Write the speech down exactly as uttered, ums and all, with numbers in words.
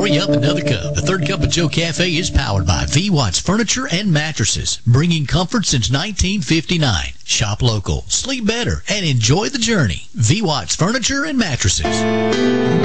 pour you up another cup. The Third Cup of Joe Cafe is powered by V. Watts Furniture and Mattresses, bringing comfort since nineteen fifty-nine. Shop local, sleep better, and enjoy the journey. V. Watts Furniture and Mattresses.